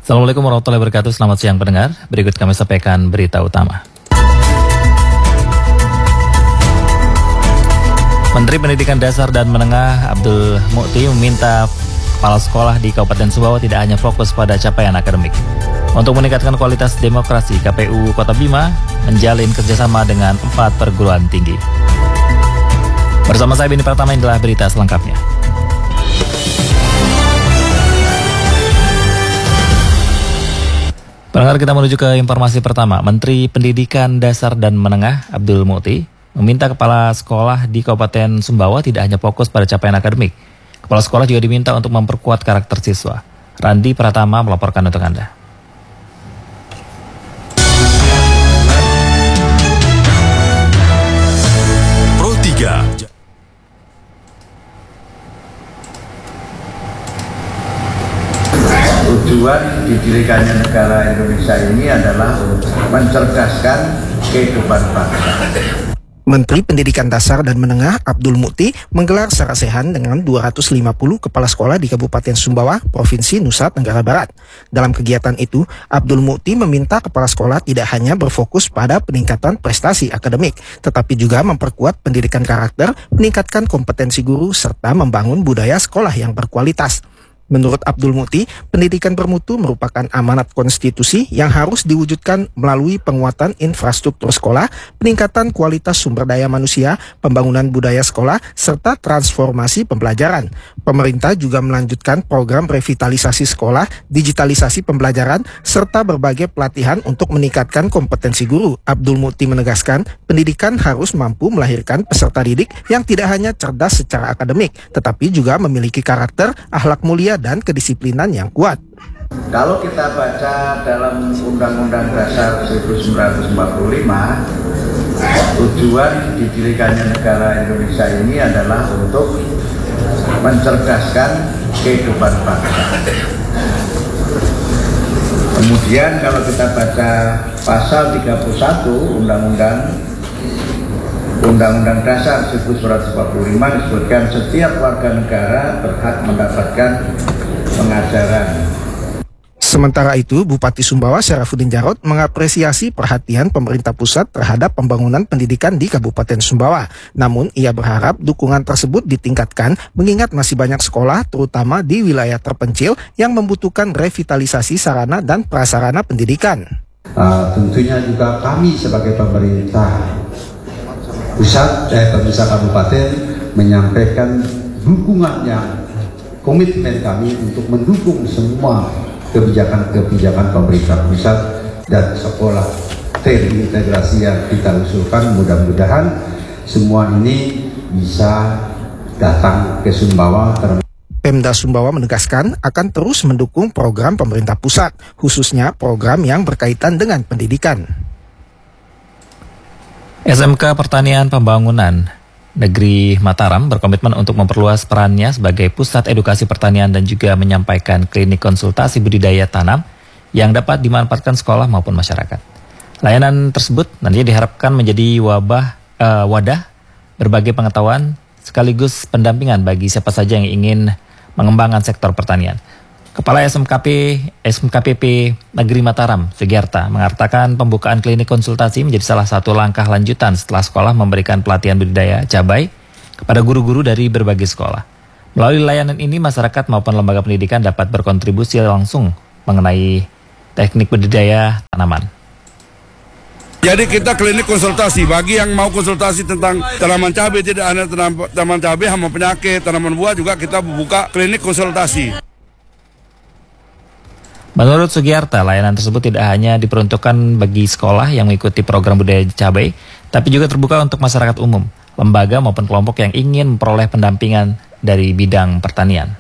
Assalamualaikum warahmatullahi wabarakatuh. Selamat siang pendengar. Berikut kami sampaikan berita utama. Menteri Pendidikan Dasar dan Menengah Abdul Mukti meminta kepala sekolah di Kabupaten Sumbawa tidak hanya fokus pada capaian akademik. Untuk meningkatkan kualitas demokrasi, KPU Kota Bima menjalin kerjasama dengan 4 perguruan tinggi. Bersama saya Beni Pratama, inilah berita selengkapnya. Pendengar, kita menuju ke informasi pertama. Menteri Pendidikan Dasar dan Menengah Abdul Mukti meminta kepala sekolah di Kabupaten Sumbawa tidak hanya fokus pada capaian akademik. Kepala sekolah juga diminta untuk memperkuat karakter siswa. Randi Pratama melaporkan untuk Anda. Pro 3. Tujuan didirikannya negara Indonesia ini adalah mencerdaskan kehidupan bangsa. Menteri Pendidikan Dasar dan Menengah Abdul Mukti menggelar sarasehan dengan 250 kepala sekolah di Kabupaten Sumbawa, Provinsi Nusa Tenggara Barat. Dalam kegiatan itu, Abdul Mukti meminta kepala sekolah tidak hanya berfokus pada peningkatan prestasi akademik, tetapi juga memperkuat pendidikan karakter, meningkatkan kompetensi guru, serta membangun budaya sekolah yang berkualitas. Menurut Abdul Mukti, pendidikan bermutu merupakan amanat konstitusi yang harus diwujudkan melalui penguatan infrastruktur sekolah, peningkatan kualitas sumber daya manusia, pembangunan budaya sekolah, serta transformasi pembelajaran. Pemerintah juga melanjutkan program revitalisasi sekolah, digitalisasi pembelajaran, serta berbagai pelatihan untuk meningkatkan kompetensi guru. Abdul Mukti menegaskan, pendidikan harus mampu melahirkan peserta didik yang tidak hanya cerdas secara akademik, tetapi juga memiliki karakter, akhlak mulia, dan kedisiplinan yang kuat. Kalau kita baca dalam Undang-Undang Dasar 1945, tujuan didirikannya negara Indonesia ini adalah untuk mencerdaskan kehidupan bangsa. Kemudian kalau kita baca pasal 31 Undang-Undang Dasar 1945 disebutkan setiap warga negara berhak mendapatkan pengajaran. Sementara itu, Bupati Sumbawa Syarafuddin Jarot mengapresiasi perhatian pemerintah pusat terhadap pembangunan pendidikan di Kabupaten Sumbawa. Namun, ia berharap dukungan tersebut ditingkatkan mengingat masih banyak sekolah, terutama di wilayah terpencil, yang membutuhkan revitalisasi sarana dan prasarana pendidikan. Tentunya juga kami sebagai pemerintah pemerintah kabupaten menyampaikan dukungannya, komitmen kami untuk mendukung semua kebijakan-kebijakan pemerintah pusat dan sekolah terintegrasi yang kita usulkan. Mudah-mudahan semua ini bisa datang ke Sumbawa. Pemda Sumbawa menegaskan akan terus mendukung program pemerintah pusat, khususnya program yang berkaitan dengan pendidikan. SMK Pertanian Pembangunan Negeri Mataram berkomitmen untuk memperluas perannya sebagai pusat edukasi pertanian dan juga menyampaikan klinik konsultasi budidaya tanam yang dapat dimanfaatkan sekolah maupun masyarakat. Layanan tersebut nantinya diharapkan menjadi wadah berbagai pengetahuan sekaligus pendampingan bagi siapa saja yang ingin mengembangkan sektor pertanian. Kepala SMKPP Negeri Mataram, Sugiarta, mengatakan pembukaan klinik konsultasi menjadi salah satu langkah lanjutan setelah sekolah memberikan pelatihan budidaya cabai kepada guru-guru dari berbagai sekolah. Melalui layanan ini, masyarakat maupun lembaga pendidikan dapat berkontribusi langsung mengenai teknik budidaya tanaman. Jadi kita klinik konsultasi bagi yang mau konsultasi tentang tanaman cabai, tidak hanya tanaman cabai, hama penyakit, tanaman buah juga kita buka klinik konsultasi. Menurut Sugiarta, layanan tersebut tidak hanya diperuntukkan bagi sekolah yang mengikuti program budidaya cabai, tapi juga terbuka untuk masyarakat umum, lembaga maupun kelompok yang ingin memperoleh pendampingan dari bidang pertanian.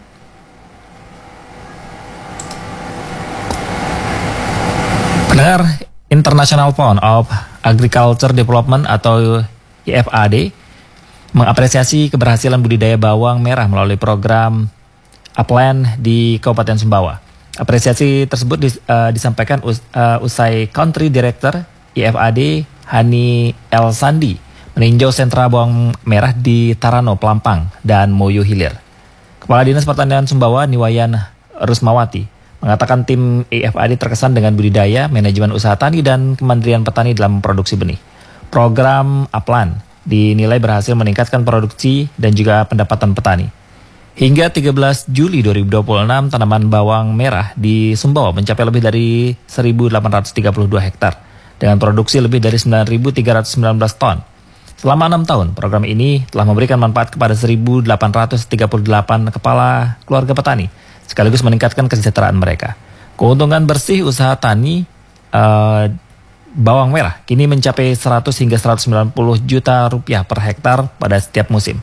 Pendengar, International Fund of Agriculture Development atau IFAD mengapresiasi keberhasilan budidaya bawang merah melalui program Upland di Kabupaten Sumbawa. Apresiasi tersebut disampaikan usai Country Director IFAD Hani El Sandi meninjau sentra bawang merah di Tarano, Pelampang, dan Moyo Hilir. Kepala Dinas Pertanian Sumbawa Niwayan Rusmawati mengatakan tim IFAD terkesan dengan budidaya, manajemen usaha tani, dan Kementerian Petani dalam memproduksi benih. Program Aplan dinilai berhasil meningkatkan produksi dan juga pendapatan petani. Hingga 13 Juli 2026, tanaman bawang merah di Sumbawa mencapai lebih dari 1.832 hektar dengan produksi lebih dari 9.319 ton. Selama 6 tahun, program ini telah memberikan manfaat kepada 1.838 kepala keluarga petani, sekaligus meningkatkan kesejahteraan mereka. Keuntungan bersih usaha tani bawang merah kini mencapai 100 hingga 190 juta rupiah per hektar pada setiap musim.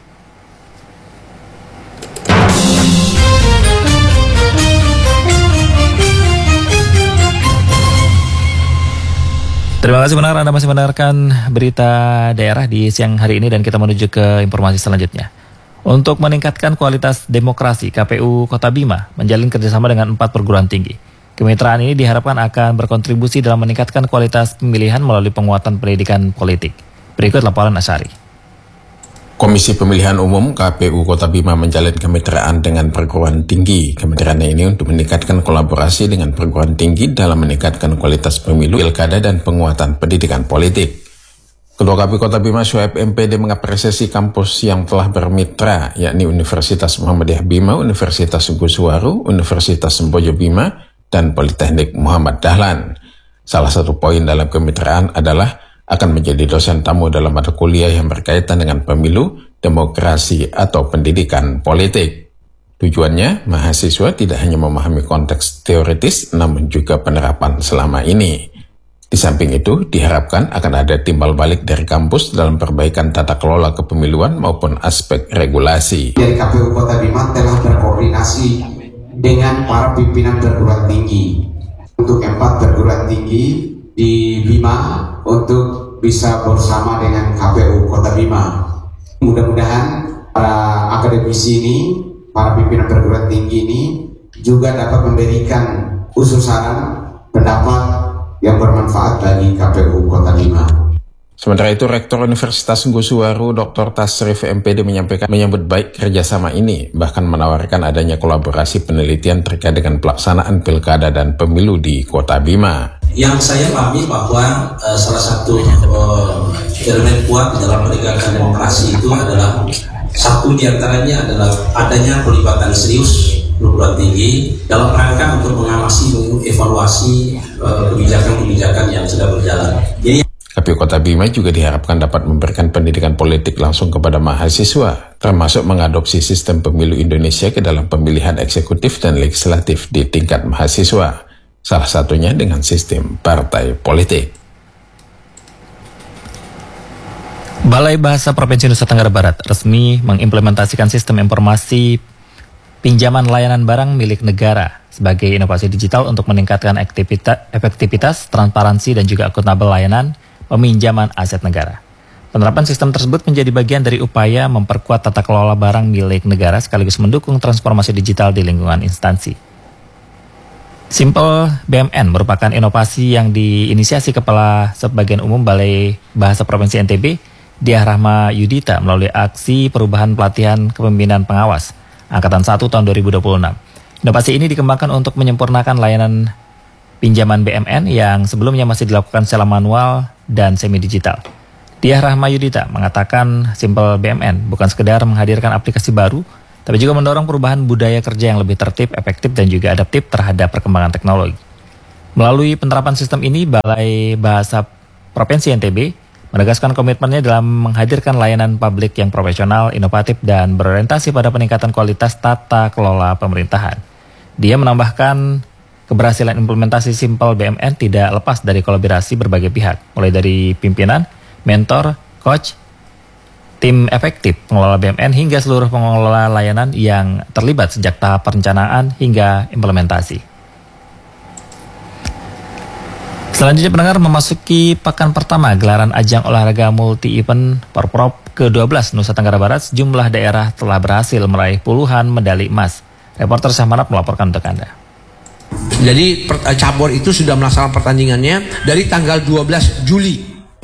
Terima kasih benar Anda masih mendengarkan berita daerah di siang hari ini, dan kita menuju ke informasi selanjutnya. Untuk meningkatkan kualitas demokrasi, KPU Kota Bima menjalin kerjasama dengan 4 perguruan tinggi. Kemitraan ini diharapkan akan berkontribusi dalam meningkatkan kualitas pemilihan melalui penguatan pendidikan politik. Berikut laporan Asyari. Komisi Pemilihan Umum KPU Kota Bima menjalin kemitraan dengan perguruan tinggi. Kemitraan ini untuk meningkatkan kolaborasi dengan perguruan tinggi dalam meningkatkan kualitas pemilu, pilkada, dan penguatan pendidikan politik. Ketua KPU Kota Bima, Syuaib MPD, mengapresiasi kampus yang telah bermitra, yakni Universitas Muhammadiyah Bima, Universitas Guswaru, Universitas Sembojo Bima, dan Politeknik Muhammad Dahlan. Salah satu poin dalam kemitraan adalah akan menjadi dosen tamu dalam mata kuliah yang berkaitan dengan pemilu, demokrasi, atau pendidikan politik. Tujuannya, mahasiswa tidak hanya memahami konteks teoritis, namun juga penerapan selama ini. Di samping itu, diharapkan akan ada timbal balik dari kampus dalam perbaikan tata kelola kepemiluan maupun aspek regulasi. Dari KPU Kota Bima telah berkoordinasi dengan para pimpinan perguruan tinggi untuk 4 perguruan tinggi di Bima untuk bisa bersama dengan KPU Kota Bima. Mudah-mudahan para akademisi ini, para pimpinan perguruan tinggi ini juga dapat memberikan usul saran, pendapat yang bermanfaat bagi KPU Kota Bima. Sementara itu, Rektor Universitas Guswaru Dr. Tasrif MPD menyampaikan menyambut baik kerjasama ini, bahkan menawarkan adanya kolaborasi penelitian terkait dengan pelaksanaan pilkada dan pemilu di Kota Bima. Yang saya pahami bahwa salah satu elemen kuat di dalam penegakan demokrasi itu adalah satu diantaranya adalah adanya pelibatan serius perguruan tinggi dalam rangka untuk mengawasi, mengevaluasi kebijakan-kebijakan yang sudah berjalan. KPU Kota Bima juga diharapkan dapat memberikan pendidikan politik langsung kepada mahasiswa, termasuk mengadopsi sistem pemilu Indonesia ke dalam pemilihan eksekutif dan legislatif di tingkat mahasiswa. Salah satunya dengan sistem partai politik. Balai Bahasa Provinsi Nusa Tenggara Barat resmi mengimplementasikan sistem informasi pinjaman layanan barang milik negara sebagai inovasi digital untuk meningkatkan efektivitas, transparansi, dan juga akuntabel layanan peminjaman aset negara. Penerapan sistem tersebut menjadi bagian dari upaya memperkuat tata kelola barang milik negara sekaligus mendukung transformasi digital di lingkungan instansi. Simple BMN merupakan inovasi yang diinisiasi Kepala Subbagian Umum Balai Bahasa Provinsi NTB, Diah Rahma Yudita, melalui aksi perubahan pelatihan kepemimpinan pengawas Angkatan 1 tahun 2026. Inovasi ini dikembangkan untuk menyempurnakan layanan pinjaman BMN yang sebelumnya masih dilakukan secara manual dan semi-digital. Diah Rahma Yudita mengatakan Simple BMN bukan sekedar menghadirkan aplikasi baru, tapi juga mendorong perubahan budaya kerja yang lebih tertib, efektif, dan juga adaptif terhadap perkembangan teknologi. Melalui penerapan sistem ini, Balai Bahasa Provinsi NTB menegaskan komitmennya dalam menghadirkan layanan publik yang profesional, inovatif, dan berorientasi pada peningkatan kualitas tata kelola pemerintahan. Dia menambahkan keberhasilan implementasi Simple BMN tidak lepas dari kolaborasi berbagai pihak, mulai dari pimpinan, mentor, coach, tim efektif pengelola BMN hingga seluruh pengelola layanan yang terlibat sejak tahap perencanaan hingga implementasi. Selanjutnya pendengar, memasuki pekan pertama gelaran ajang olahraga multi-event Porprov ke-12 Nusa Tenggara Barat, sejumlah daerah telah berhasil meraih puluhan medali emas. Reporter Syahmanap melaporkan untuk Anda. Jadi cabur itu sudah melaksanakan pertandingannya dari tanggal 12 Juli.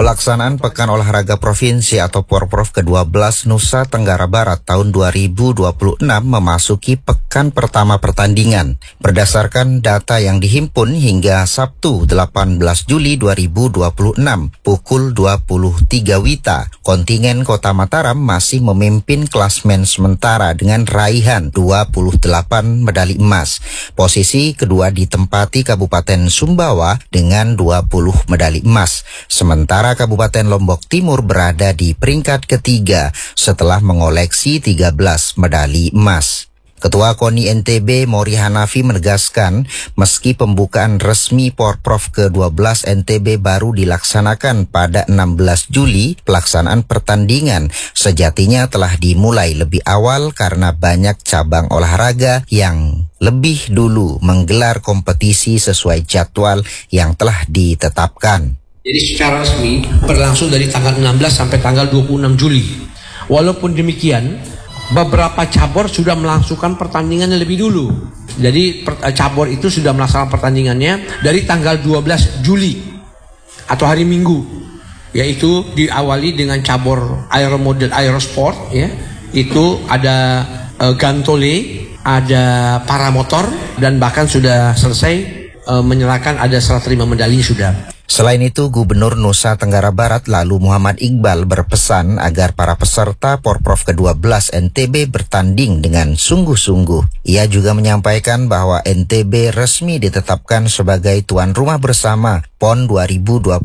Pelaksanaan Pekan Olahraga Provinsi atau Porprov ke-12 Nusa Tenggara Barat tahun 2026 memasuki pekan pertama pertandingan. Berdasarkan data yang dihimpun hingga Sabtu 18 Juli 2026 pukul 23 WITA, kontingen Kota Mataram masih memimpin klasmen sementara dengan raihan 28 medali emas. Posisi kedua ditempati Kabupaten Sumbawa dengan 20 medali emas. Sementara Kabupaten Lombok Timur berada di peringkat ketiga setelah mengoleksi 13 medali emas. Ketua KONI NTB Mori Hanafi menegaskan, meski pembukaan resmi Porprov ke-12 NTB baru dilaksanakan pada 16 Juli, pelaksanaan pertandingan sejatinya telah dimulai lebih awal karena banyak cabang olahraga yang lebih dulu menggelar kompetisi sesuai jadwal yang telah ditetapkan. Jadi secara resmi berlangsung dari tanggal 16 sampai tanggal 26 Juli. Walaupun demikian, beberapa cabur sudah melangsungkan pertandingannya lebih dulu. Jadi cabur itu sudah melaksanakan pertandingannya dari tanggal 12 Juli atau hari Minggu. Yaitu diawali dengan cabur aeromodel aerosport, ya. Itu ada gantole, ada paramotor, dan bahkan sudah selesai menyerahkan ada 105 medali sudah. Selain itu, Gubernur Nusa Tenggara Barat lalu Muhammad Iqbal berpesan agar para peserta Porprov ke-12 NTB bertanding dengan sungguh-sungguh. Ia juga menyampaikan bahwa NTB resmi ditetapkan sebagai tuan rumah bersama PON 2028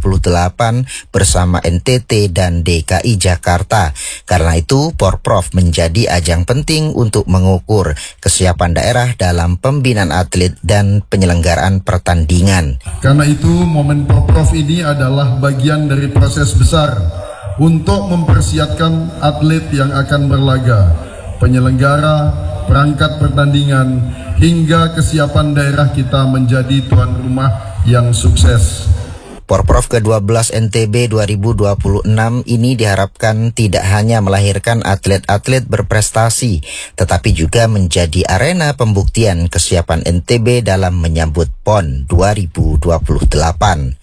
bersama NTT dan DKI Jakarta. Karena itu, Porprov menjadi ajang penting untuk mengukur kesiapan daerah dalam pembinaan atlet dan penyelenggaraan pertandingan. Karena itu, momen Porprov ini adalah bagian dari proses besar untuk mempersiapkan atlet yang akan berlaga, penyelenggara, perangkat pertandingan, hingga kesiapan daerah kita menjadi tuan rumah yang sukses. Porprov ke-12 NTB 2026 ini diharapkan tidak hanya melahirkan atlet-atlet berprestasi, tetapi juga menjadi arena pembuktian kesiapan NTB dalam menyambut PON 2028.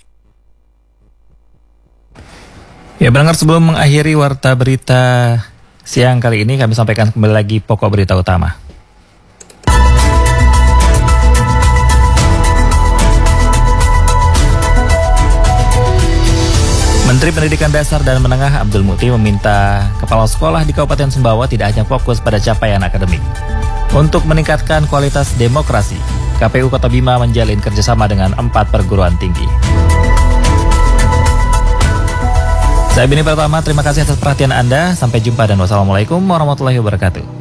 Ya, pendengar, sebelum mengakhiri warta berita siang kali ini, kami sampaikan kembali lagi pokok berita utama. Menteri Pendidikan Dasar dan Menengah Abdul Muti meminta kepala sekolah di Kabupaten Sumbawa tidak hanya fokus pada capaian akademik. Untuk meningkatkan kualitas demokrasi, KPU Kota Bima menjalin kerjasama dengan 4 perguruan tinggi. Saya Beni Pertama, terima kasih atas perhatian Anda. Sampai jumpa dan wassalamualaikum warahmatullahi wabarakatuh.